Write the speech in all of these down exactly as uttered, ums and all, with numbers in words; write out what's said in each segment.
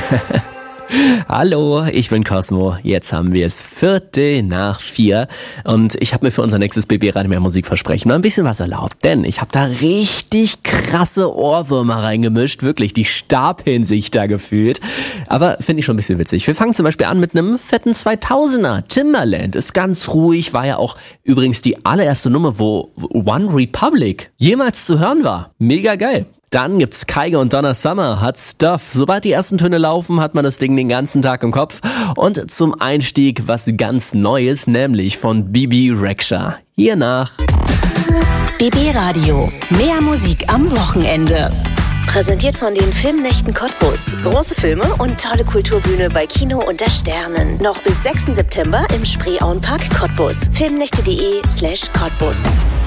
Hallo, ich bin Cosmo. Jetzt haben wir es Viertel nach vier und ich habe mir für unser nächstes B B Radio mehr Musik versprechen mal ein bisschen was erlaubt, denn ich habe da richtig krasse Ohrwürmer reingemischt, wirklich, die stapeln sich da gefühlt, aber finde ich schon ein bisschen witzig. Wir fangen zum Beispiel an mit einem fetten zweitausender. Timbaland ist ganz ruhig, war ja auch übrigens die allererste Nummer, wo One Republic jemals zu hören war. Mega geil. Dann gibt's Kygo und Donna Summer, Hot Stuff. Sobald die ersten Töne laufen, hat man das Ding den ganzen Tag im Kopf. Und zum Einstieg was ganz Neues, nämlich von Bebe Rexha. Hiernach. B B Radio. Mehr Musik am Wochenende. Präsentiert von den Filmnächten Cottbus. Große Filme und tolle Kulturbühne bei Kino unter Sternen. Noch bis sechsten September im Spreeauenpark Cottbus. filmnächte.de slash Cottbus.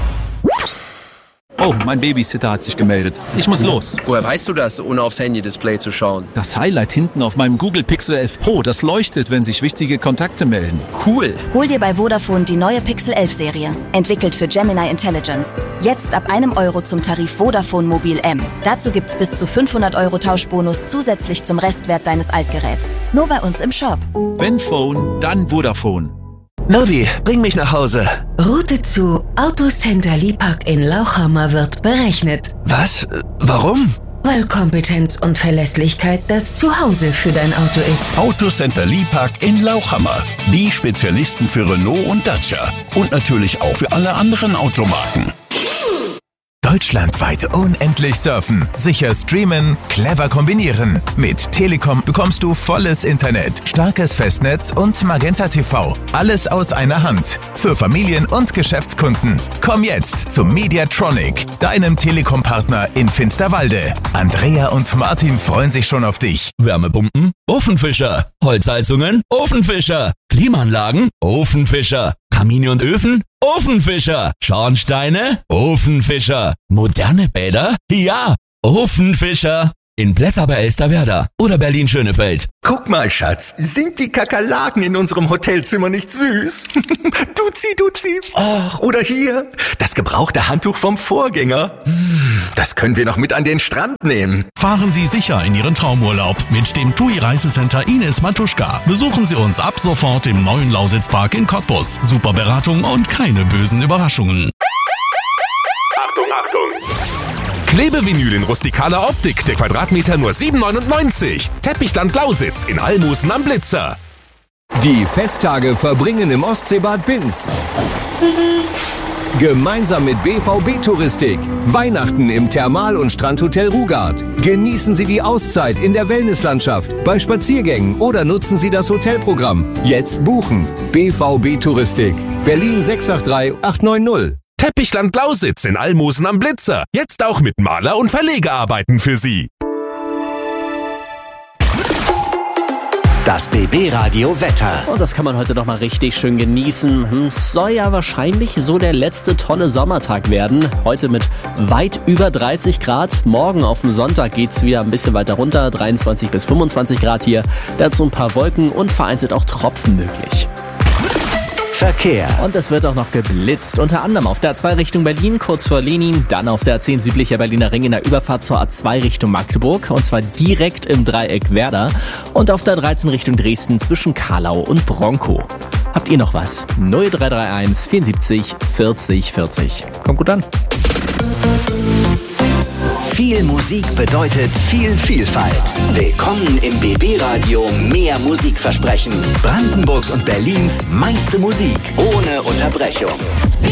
Oh, mein Babysitter hat sich gemeldet. Ich muss los. Woher weißt du das, ohne aufs Handy-Display zu schauen? Das Highlight hinten auf meinem Google Pixel elf Pro, das leuchtet, wenn sich wichtige Kontakte melden. Cool. Hol dir bei Vodafone die neue Pixel elf Serie. Entwickelt für Gemini Intelligence. Jetzt ab einem Euro zum Tarif Vodafone Mobil M. Dazu gibt's bis zu fünfhundert Euro Tauschbonus zusätzlich zum Restwert deines Altgeräts. Nur bei uns im Shop. Wenn Phone, dann Vodafone. Navi, bring mich nach Hause. Route zu Autocenter Liebhack in Lauchhammer wird berechnet. Was? Warum? Weil Kompetenz und Verlässlichkeit das Zuhause für dein Auto ist. Autocenter Liebhack in Lauchhammer. Die Spezialisten für Renault und Dacia. Und natürlich auch für alle anderen Automarken. Deutschlandweit unendlich surfen, sicher streamen, clever kombinieren. Mit Telekom bekommst du volles Internet, starkes Festnetz und Magenta T V. Alles aus einer Hand. Für Familien und Geschäftskunden. Komm jetzt zum Mediatronic, deinem Telekom-Partner in Finsterwalde. Andrea und Martin freuen sich schon auf dich. Wärmepumpen? Ofenfischer. Holzheizungen? Ofenfischer. Klimaanlagen? Ofenfischer. Kamine und Öfen? Ofenfischer. Schornsteine? Ofenfischer. Moderne Bäder? Ja, Ofenfischer. In Plessa bei Elsterwerda oder Berlin-Schönefeld. Guck mal, Schatz, sind die Kakerlaken in unserem Hotelzimmer nicht süß? Duzi, Duzi. Och, oder hier, das gebrauchte Handtuch vom Vorgänger. Das können wir noch mit an den Strand nehmen. Fahren Sie sicher in Ihren Traumurlaub mit dem TUI Reisecenter Ines Matuschka. Besuchen Sie uns ab sofort im neuen Lausitzpark in Cottbus. Super Beratung und keine bösen Überraschungen. Achtung, Achtung! Klebevinyl in rustikaler Optik, der Quadratmeter nur sieben neunundneunzig. Teppichland Lausitz in Almusen am Blitzer. Die Festtage verbringen im Ostseebad Binz. Gemeinsam mit B V B Touristik. Weihnachten im Thermal- und Strandhotel Rugard. Genießen Sie die Auszeit in der Wellnesslandschaft, bei Spaziergängen oder nutzen Sie das Hotelprogramm. Jetzt buchen. B V B Touristik. Berlin sechs acht drei acht neun null. Teppichland Lausitz in Almosen am Blitzer. Jetzt auch mit Maler- und Verlegearbeiten für Sie. Das B B Radio Wetter. Und das kann man heute noch mal richtig schön genießen. Hm, soll ja wahrscheinlich so der letzte tolle Sommertag werden. Heute mit weit über dreißig Grad. Morgen auf dem Sonntag geht's wieder ein bisschen weiter runter. dreiundzwanzig bis fünfundzwanzig Grad hier. Dazu ein paar Wolken und vereinzelt auch Tropfen möglich. Verkehr. Und es wird auch noch geblitzt. Unter anderem auf der A zwei Richtung Berlin, kurz vor Lenin. Dann auf der A zehn südlicher Berliner Ring in der Überfahrt zur A zwei Richtung Magdeburg. Und zwar direkt im Dreieck Werder. Und auf der dreizehn Richtung Dresden zwischen Karlau und Bronkow. Habt ihr noch was? null drei drei eins vierundsiebzig vierzig vierzig. Kommt gut an. Viel Musik bedeutet viel Vielfalt. Willkommen im B B Radio Mehr Musikversprechen. Brandenburgs und Berlins meiste Musik ohne Unterbrechung.